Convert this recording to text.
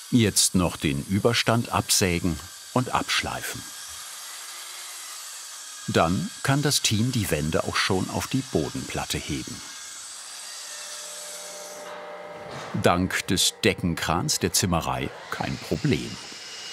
Jetzt noch den Überstand absägen und abschleifen. Dann kann das Team die Wände auch schon auf die Bodenplatte heben. Dank des Deckenkrans der Zimmerei kein Problem.